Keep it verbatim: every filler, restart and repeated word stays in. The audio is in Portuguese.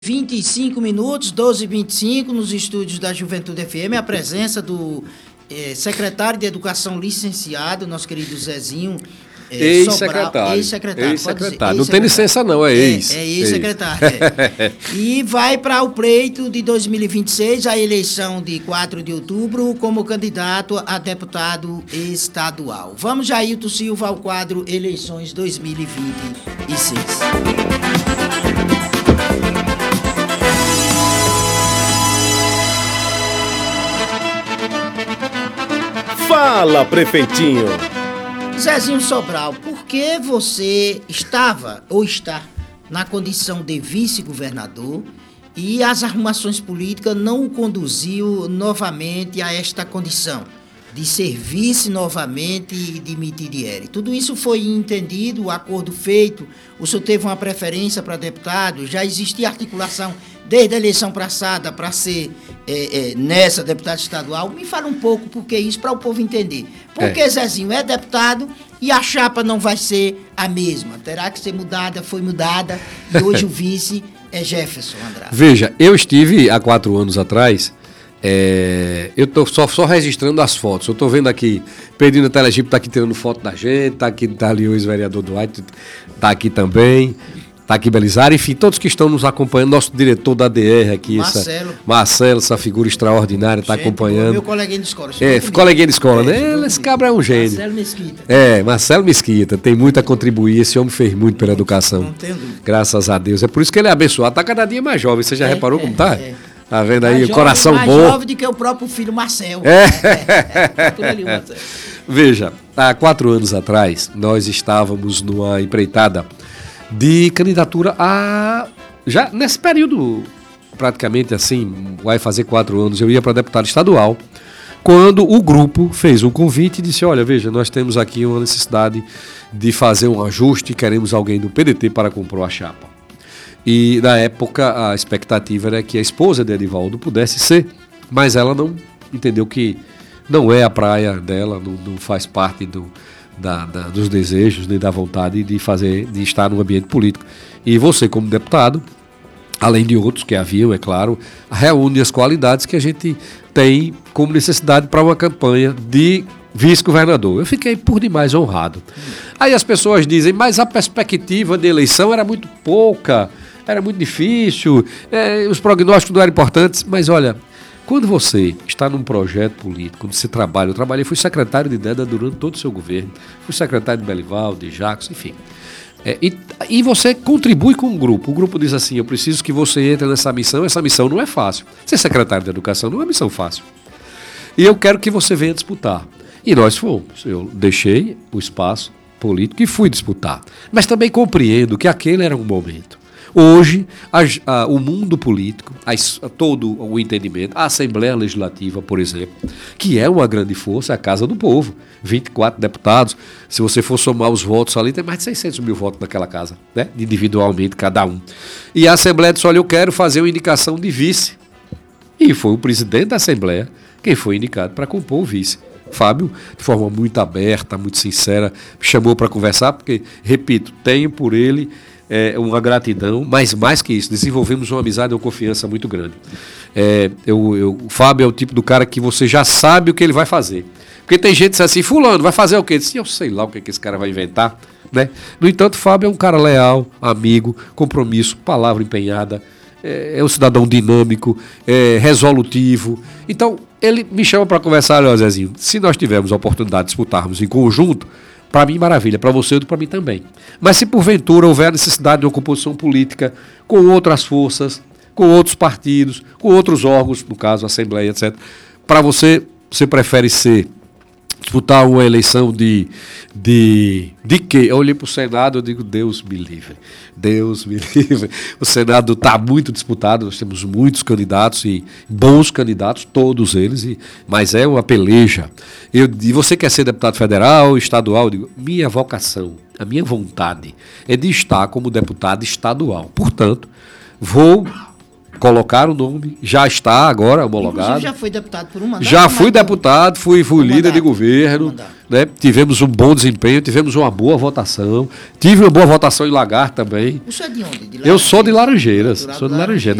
vinte e cinco minutos, doze e vinte e cinco, nos estúdios da Juventude F M, a presença do eh, secretário de Educação licenciado, nosso querido Zezinho eh, ex-secretário. Ex-secretário. Ex-secretário. Não tem licença não, é ex. É, é ex-secretário. É. E vai para o pleito de dois mil e vinte e seis, a eleição de quatro de outubro, como candidato a deputado estadual. Vamos, Jailton Silva, ao quadro Eleições dois mil e vinte e seis. Fala, prefeitinho! Zezinho Sobral, por que você estava ou está na condição de vice-governador e as arrumações políticas não o conduziu novamente a esta condição de ser vice novamente e de Mitirieri? Tudo isso foi entendido, o acordo feito, o senhor teve uma preferência para deputado, já existia articulação desde a eleição passada para ser é, é, nessa deputado estadual. Me fala um pouco por que isso, para o povo entender. Por que é. Zezinho é deputado e a chapa não vai ser a mesma? Terá que ser mudada, foi mudada, e hoje o vice é Jefferson Andrade. Veja, eu estive há quatro anos atrás, é, eu estou só, só registrando as fotos. Eu estou vendo aqui, Pedrinho da Telegipe está aqui tirando foto da gente, está aqui, tá ali o ex-vereador Duarte, está aqui também. Está aqui Belisário, enfim, todos que estão nos acompanhando, nosso diretor da D R aqui, Marcelo, essa, Marcelo, essa figura extraordinária, está acompanhando. Meu coleguinha de escola. É, coleguinha de escola, é, né? Esse cabra é um gênio. Marcelo Mesquita. É, Marcelo Mesquita, tem muito a contribuir, esse homem fez muito pela educação. Não tenho dúvida. Graças a Deus, é por isso que ele é abençoado, está cada dia mais jovem, você já é, reparou é, como está? É. Tá vendo aí, mais o jovem, coração mais bom. Mais jovem do que o próprio filho Marcel. É. É. Tudo ali, Marcelo. Veja, há quatro anos atrás, nós estávamos numa empreitada de candidatura a... Já nesse período, praticamente assim, vai fazer quatro anos, eu ia para deputado estadual, quando o grupo fez um convite e disse, olha, veja, nós temos aqui uma necessidade de fazer um ajuste, queremos alguém do P D T para compor a chapa. E, na época, a expectativa era que a esposa de Edivaldo pudesse ser, mas ela não entendeu que não é a praia dela, não, não faz parte do... Da, da, dos desejos, nem da vontade de fazer, de estar no ambiente político. E você, como deputado, além de outros que haviam, é claro, reúne as qualidades que a gente tem como necessidade para uma campanha de vice-governador. Eu fiquei por demais honrado. Aí as pessoas dizem, mas a perspectiva de eleição era muito pouca, era muito difícil, é, os prognósticos não eram importantes, mas olha... Quando você está num projeto político, quando você trabalha, eu trabalhei, fui secretário de Deda durante todo o seu governo, fui secretário de Belivaldo, de Jacques, enfim. É, e, e você contribui com o grupo. O grupo diz assim, eu preciso que você entre nessa missão, essa missão não é fácil. Ser secretário de Educação não é uma missão fácil. E eu quero que você venha disputar. E nós fomos. Eu deixei o espaço político e fui disputar. Mas também compreendo que aquele era um momento. Hoje, a, a, o mundo político, a, a, todo o entendimento, a Assembleia Legislativa, por exemplo, que é uma grande força, é a Casa do Povo, vinte e quatro deputados, se você for somar os votos ali, tem mais de seiscentos mil votos naquela casa, né? Individualmente, cada um. E a Assembleia disse, olha, eu quero fazer uma indicação de vice. E foi o presidente da Assembleia quem foi indicado para compor o vice. Fábio, de forma muito aberta, muito sincera, me chamou para conversar, porque, repito, tenho por ele... É uma gratidão, mas mais que isso, desenvolvemos uma amizade e uma confiança muito grande. É, eu, eu, o Fábio é o tipo do cara que você já sabe o que ele vai fazer. Porque tem gente que diz assim, fulano, vai fazer o quê? Eu disse, eu sei lá o que, que esse cara vai inventar. Né? No entanto, o Fábio é um cara leal, amigo, compromisso, palavra empenhada, é, é um cidadão dinâmico, é, resolutivo. Então, ele me chama para conversar, olha, Zezinho, se nós tivermos a oportunidade de disputarmos em conjunto, para mim, maravilha. Para você, para mim também. Mas se porventura houver a necessidade de uma composição política com outras forças, com outros partidos, com outros órgãos, no caso, a Assembleia, etcétera, para você, você prefere ser, disputar uma eleição de, de, de quê? Eu olhei para o Senado e digo, Deus me livre. Deus me livre. O Senado está muito disputado, nós temos muitos candidatos e bons candidatos, todos eles, e, mas é uma peleja. Eu, e você quer ser deputado federal, estadual? Eu digo, minha vocação, a minha vontade é de estar como deputado estadual. Portanto, vou colocaram o nome, já está agora homologado. Inclusive já foi deputado por um mandato. Já fui mas- deputado, fui, fui Um líder mandato, de governo, um mandato. né? Tivemos um bom desempenho, tivemos uma boa votação, tive uma boa votação em Lagarto também. O senhor é de onde? De Eu sou de Laranjeiras? Laranjeiras, Natural sou de de Laranjeiras.